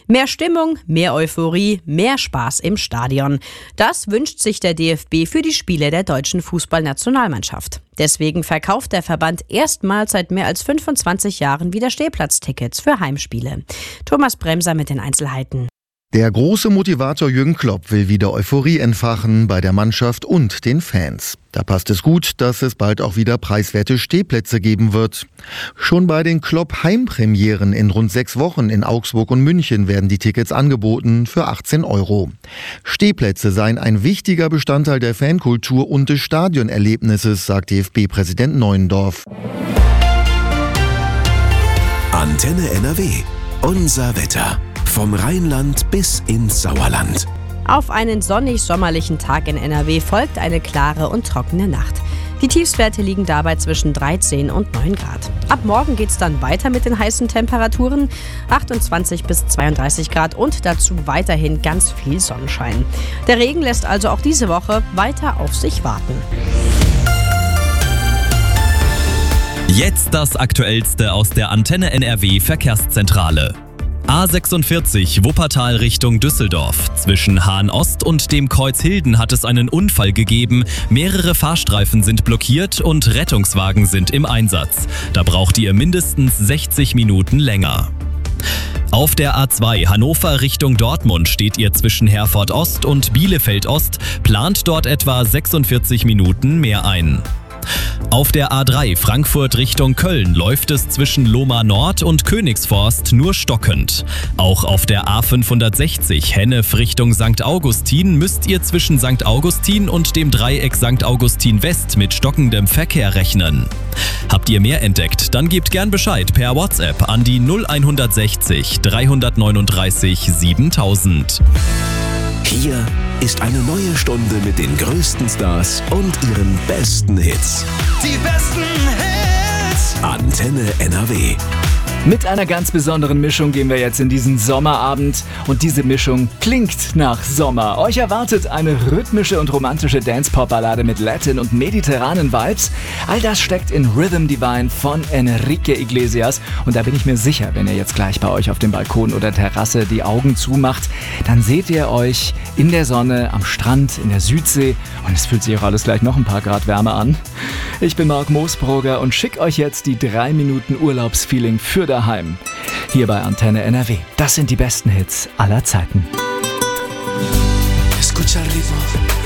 Mehr Stimmung, mehr Euphorie, mehr Spaß im Stadion. Das wünscht sich der DFB für die Spiele der deutschen Fußballnationalmannschaft. Deswegen verkauft der Verband erstmals seit mehr als 25 Jahren wieder Stehplatztickets für Heimspiele. Thomas Bremser mit den Einzelheiten. Der große Motivator Jürgen Klopp will wieder Euphorie entfachen bei der Mannschaft und den Fans. Da passt es gut, dass es bald auch wieder preiswerte Stehplätze geben wird. Schon bei den Klopp-Heimpremieren in rund 6 Wochen in Augsburg und München werden die Tickets angeboten für 18 €. Stehplätze seien ein wichtiger Bestandteil der Fankultur und des Stadionerlebnisses, sagt DFB-Präsident Neuendorf. Antenne NRW. Unser Wetter. Vom Rheinland bis ins Sauerland. Auf einen sonnig-sommerlichen Tag in NRW folgt eine klare und trockene Nacht. Die Tiefstwerte liegen dabei zwischen 13 und 9 Grad. Ab morgen geht's dann weiter mit den heißen Temperaturen, 28 bis 32 Grad und dazu weiterhin ganz viel Sonnenschein. Der Regen lässt also auch diese Woche weiter auf sich warten. Jetzt das Aktuellste aus der Antenne NRW Verkehrszentrale. A46 Wuppertal Richtung Düsseldorf. Zwischen Hahn-Ost und dem Kreuz Hilden hat es einen Unfall gegeben. Mehrere Fahrstreifen sind blockiert und Rettungswagen sind im Einsatz. Da braucht ihr mindestens 60 Minuten länger. Auf der A2 Hannover Richtung Dortmund steht ihr zwischen Herford Ost und Bielefeld Ost, plant dort etwa 46 Minuten mehr ein. Auf der A3 Frankfurt Richtung Köln läuft es zwischen Lohmar Nord und Königsforst nur stockend. Auch auf der A560 Hennef Richtung St. Augustin müsst ihr zwischen St. Augustin und dem Dreieck St. Augustin West mit stockendem Verkehr rechnen. Habt ihr mehr entdeckt? Dann gebt gern Bescheid per WhatsApp an die 0160 339 7000. Hier ist eine neue Stunde mit den größten Stars und ihren besten Hits. Die besten Hits. Antenne NRW. Mit einer ganz besonderen Mischung gehen wir jetzt in diesen Sommerabend und diese Mischung klingt nach Sommer. Euch erwartet eine rhythmische und romantische Dance-Pop-Ballade mit Latin- und mediterranen Vibes. All das steckt in Rhythm Divine von Enrique Iglesias und da bin ich mir sicher, wenn ihr jetzt gleich bei euch auf dem Balkon oder Terrasse die Augen zumacht, dann seht ihr euch in der Sonne, am Strand, in der Südsee und es fühlt sich auch alles gleich noch ein paar Grad wärmer an. Ich bin Marc Moosbrugger und schicke euch jetzt die 3 Minuten Urlaubsfeeling für daheim. Hier bei Antenne NRW. Das sind die besten Hits aller Zeiten. Escucha el ritmo.